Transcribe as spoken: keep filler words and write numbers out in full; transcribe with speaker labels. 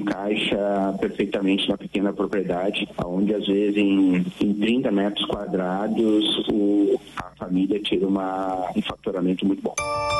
Speaker 1: encaixa perfeitamente na pequena propriedade, onde às vezes em, em trinta metros quadrados o, a família tira uma, um faturamento muito bom.